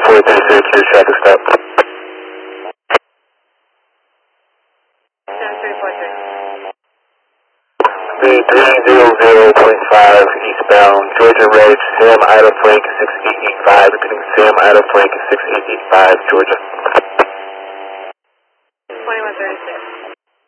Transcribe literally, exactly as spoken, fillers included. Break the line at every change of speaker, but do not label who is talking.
four three six, your traffic stop.
seven three four six.
The three zero zero point five eastbound Georgia Ridge, Sam Ida Frank six eight eight five, repeating Sam Ida Frank six eight eight five, Georgia.